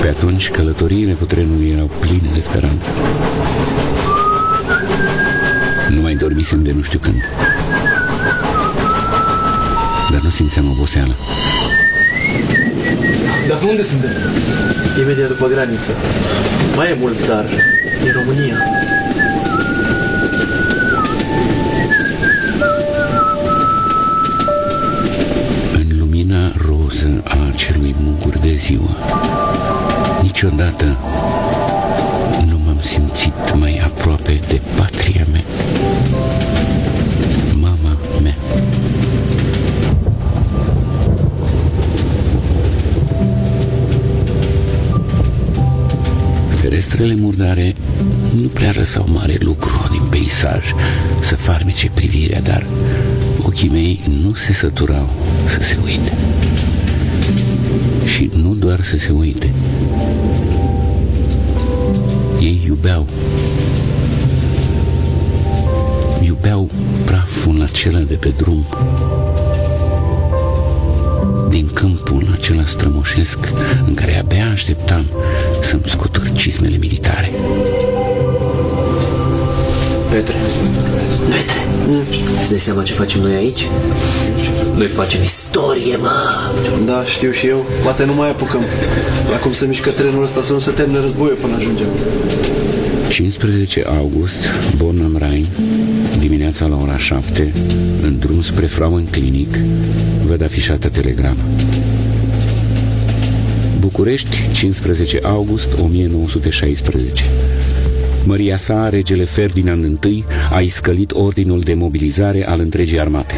atunci călătoriile cu trenul erau pline de speranță. Nu mai dormisem de nu știu când, dar nu simțeam oboseală. Dar unde suntem? Imediat după graniță. Mai e mult, dar e România. În lumina roză a acelui mugur de ziua, niciodată nu m-am simțit mai aproape de patria mea, mama mea. Ferestrele murdare nu prea lăsau mare lucru din peisaj să farmece privirea, dar ochii mei nu se săturau să se uite. Și nu doar să se uite. Ei iubeau. Iubeau praful acela de pe drum, din câmpul acela strămoșesc în care abia așteptam să-mi scutur cizmele militare. Petre, îți dai seama ce facem noi aici? Noi facem istorie, mă! Da, știu și eu. Poate nu mai apucăm. La cum se mișcă trenul ăsta să nu se termine războiul până ajungem. 15 august, Born am Rhein, dimineața la ora 7, în drum spre Frauenklinik, văd afișată telegramă. București, 15 august 1916. Măria sa, regele Ferdinand I, a iscălit ordinul de mobilizare al întregii armate.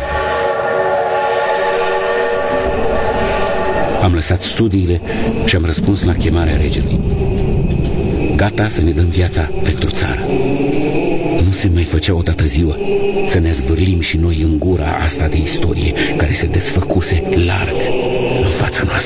Am lăsat studiile și am răspuns la chemarea regelui. Gata să ne dăm viața pentru țară. Nu se mai făcea odată ziua să ne zvârlim și noi în gura asta de istorie care se desfăcuse larg în fața noastră.